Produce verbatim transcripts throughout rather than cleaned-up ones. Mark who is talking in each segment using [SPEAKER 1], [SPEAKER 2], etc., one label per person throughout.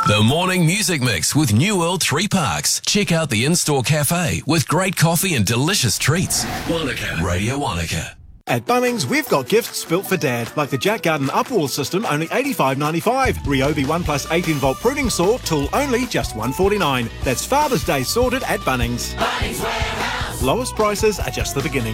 [SPEAKER 1] The Morning Music Mix with New World Three Parks. Check out the in-store cafe with great coffee and delicious treats. Wanaka. Radio Wanaka.
[SPEAKER 2] At Bunnings, we've got gifts built for Dad, like the Jack Garden Upwall system, only eighty-five ninety-five. Ryobi one plus eighteen volt pruning saw, tool only, just one forty-nine. That's Father's Day sorted at Bunnings. Bunnings Warehouse. Lowest prices are just the beginning.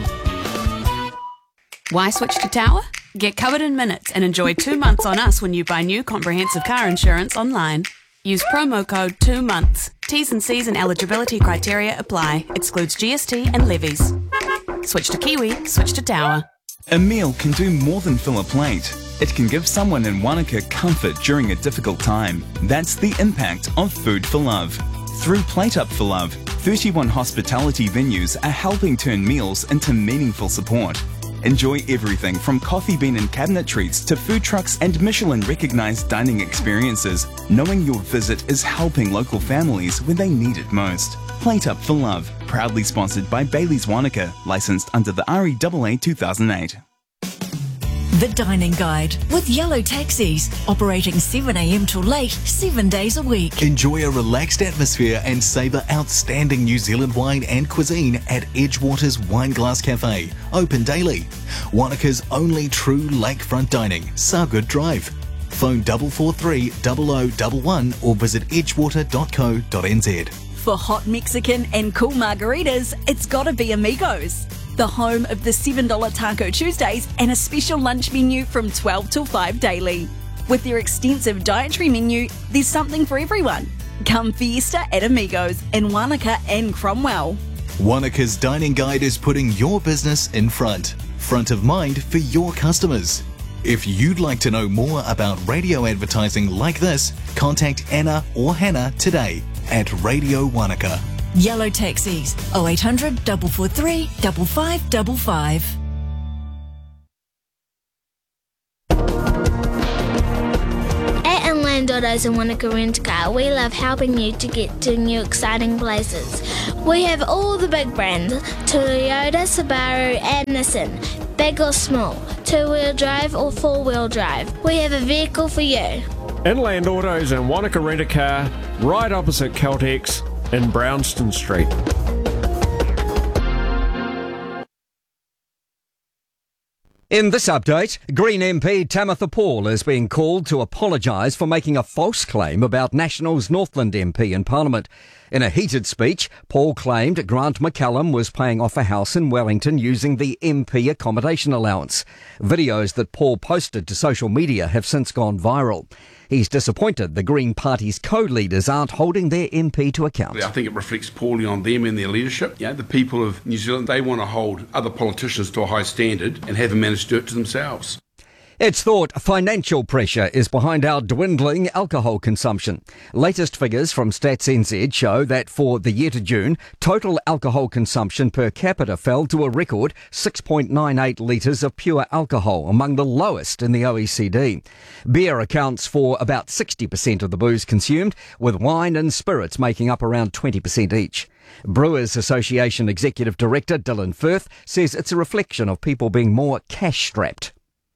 [SPEAKER 3] Why switch to Tower? Get covered in minutes and enjoy two months on us when you buy new comprehensive car insurance online. Use promo code two months. T's and C's and eligibility criteria apply. Excludes G S T and levies. Switch to Kiwi, switch to Tower.
[SPEAKER 4] A meal can do more than fill a plate. It can give someone in Wanaka comfort during a difficult time. That's the impact of Food for Love. Through Plate Up for Love, thirty-one hospitality venues are helping turn meals into meaningful support. Enjoy everything from coffee bean and cabinet treats to food trucks and Michelin-recognised dining experiences, knowing your visit is helping local families when they need it most. Plate Up for Love, proudly sponsored by Bailey's Wanaka, licensed under the R E A A two thousand eight.
[SPEAKER 5] The Dining Guide with Yellow Taxis, operating seven a m till late, seven days a week.
[SPEAKER 6] Enjoy a relaxed atmosphere and savour outstanding New Zealand wine and cuisine at Edgewater's Wineglass Cafe, open daily. Wanaka's only true lakefront dining, Sargood Drive. Phone four four three, zero zero one one or visit edgewater dot co dot n z.
[SPEAKER 5] For hot Mexican and cool margaritas, it's gotta be Amigos. The home of the seven dollar Taco Tuesdays and a special lunch menu from twelve till five daily. With their extensive dietary menu, there's something for everyone. Come fiesta at Amigos in Wanaka and Cromwell.
[SPEAKER 6] Wanaka's Dining Guide is putting your business in front, front of mind for your customers. If you'd like to know more about radio advertising like this, contact Anna or Hannah today at Radio Wanaka.
[SPEAKER 5] Yellow Taxis, oh eight hundred, four four three, five five five five.
[SPEAKER 7] At Inland Autos and Wanaka Rent Car, we love helping you to get to new exciting places. We have all the big brands, Toyota, Subaru and Nissan, big or small, two-wheel drive or four-wheel drive. We have a vehicle for you.
[SPEAKER 8] Inland Autos and Wanaka Rent a Car, right opposite Caltex in Brownston Street.
[SPEAKER 9] In this update, Green M P Tamitha Paul is being called to apologise for making a false claim about National's Northland M P in Parliament. In a heated speech, Paul claimed Grant McCallum was paying off a house in Wellington using the M P accommodation allowance. Videos that Paul posted to social media have since gone viral. He's disappointed the Green Party's co-leaders aren't holding their M P to account.
[SPEAKER 10] I think it reflects poorly on them and their leadership. You know, the people of New Zealand, they want to hold other politicians to a high standard and haven't managed to do it to themselves.
[SPEAKER 9] It's thought financial pressure is behind our dwindling alcohol consumption. Latest figures from Stats N Z show that for the year to June, total alcohol consumption per capita fell to a record six point nine eight litres of pure alcohol, among the lowest in the O E C D. Beer accounts for about sixty percent of the booze consumed, with wine and spirits making up around twenty percent each. Brewers Association Executive Director Dylan Firth says it's a reflection of people being more cash-strapped.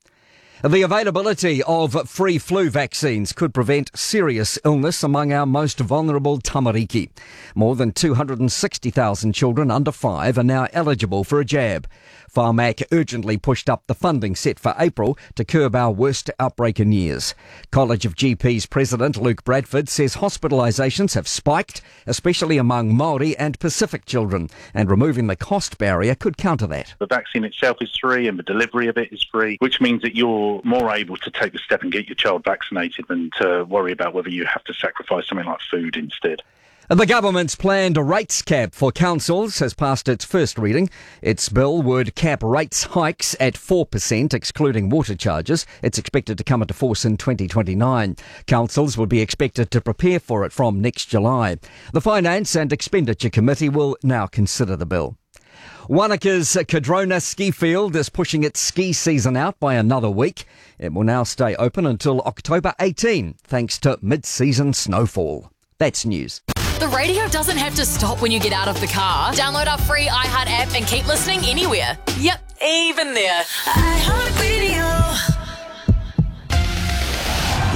[SPEAKER 9] The availability of free flu vaccines could prevent serious illness among our most vulnerable tamariki. More than two hundred sixty thousand children under five are now eligible for a jab. Pharmac urgently pushed up the funding set for April to curb our worst outbreak in years. College of G Ps President Luke Bradford says hospitalisations have spiked, especially among Māori and Pacific children, and removing the cost barrier could counter that.
[SPEAKER 11] The vaccine itself is free and the delivery of it is free, which means that you're more able to take the step and get your child vaccinated than to worry about whether you have to sacrifice something like food instead.
[SPEAKER 9] The government's planned rates cap for councils has passed its first reading. Its bill would cap rates hikes at four percent, excluding water charges. It's expected to come into force in twenty twenty-nine. Councils will be expected to prepare for it from next July. The Finance and Expenditure Committee will now consider the bill. Wanaka's Cadrona ski field is pushing its ski season out by another week. It will now stay open until October eighteenth, thanks to mid-season snowfall. That's news.
[SPEAKER 12] The radio doesn't have to stop when you get out of the car. Download our free iHeart app and keep listening anywhere. Yep, even there. iHeartRadio.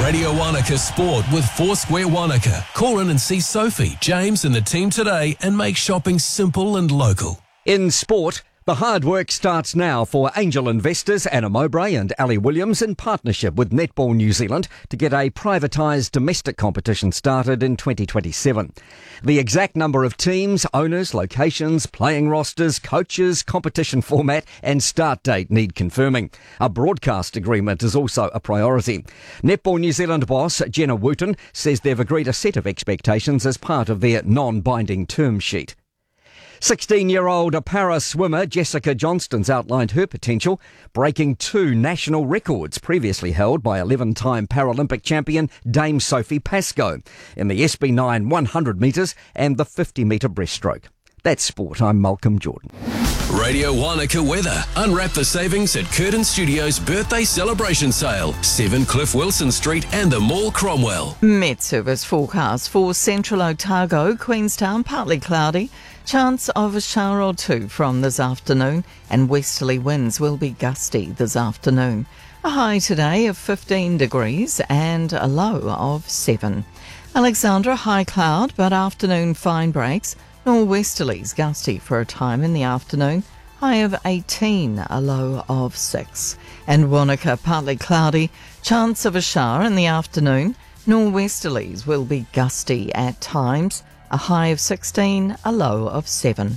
[SPEAKER 1] Radio Wanaka Sport with Foursquare Wanaka. Call in and see Sophie, James and the team today and make shopping simple and local.
[SPEAKER 9] In sport, the hard work starts now for angel investors Anna Mowbray and Ali Williams in partnership with Netball New Zealand to get a privatised domestic competition started in twenty twenty-seven. The exact number of teams, owners, locations, playing rosters, coaches, competition format and start date need confirming. A broadcast agreement is also a priority. Netball New Zealand boss Jenna Wooten says they've agreed a set of expectations as part of their non-binding term sheet. sixteen-year-old para swimmer Jessica Johnston's outlined her potential, breaking two national records previously held by eleven-time Paralympic champion Dame Sophie Pascoe in the S B nine one hundred metres and the fifty metre breaststroke. That's sport. I'm Malcolm Jordan.
[SPEAKER 1] Radio Wanaka weather. Unwrap the savings at Curtin Studios' birthday celebration sale. seven Cliff Wilson Street and the Mall Cromwell.
[SPEAKER 13] Met Service forecast for Central Otago, Queenstown, partly cloudy. Chance of a shower or two from this afternoon, and westerly winds will be gusty this afternoon. A high today of fifteen degrees and a low of seven. Alexandra, high cloud, but afternoon fine breaks. Nor'westerlies gusty for a time in the afternoon. High of eighteen, a low of six. And Wanaka, partly cloudy. Chance of a shower in the afternoon. Nor'westerlies will be gusty at times. A high of sixteen, a low of seven.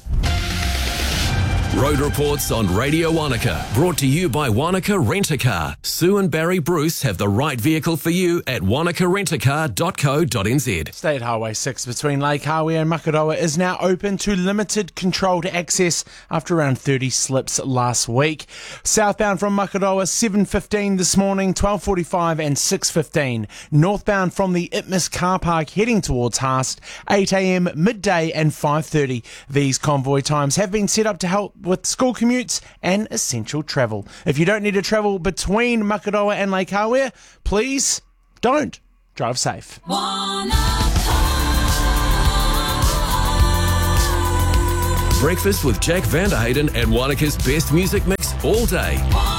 [SPEAKER 1] Road reports on Radio Wanaka, brought to you by Wanaka Rent-A-Car. Sue and Barry Bruce have the right vehicle for you at wanaka rent a car dot co dot n z.
[SPEAKER 14] State Highway six between Lake Hawea and Makaroa is now open to limited controlled access after around thirty slips last week. Southbound from Makaroa seven fifteen this morning, twelve forty-five and six fifteen. Northbound from the Itmas car park heading towards Haast, eight a m, midday and five thirty. These convoy times have been set up to help with school commutes and essential travel. If you don't need to travel between Makaroa and Lake Hawea, please don't. Drive safe.
[SPEAKER 1] Breakfast with Jack Vanderhayden and Wanaka's best music mix all day.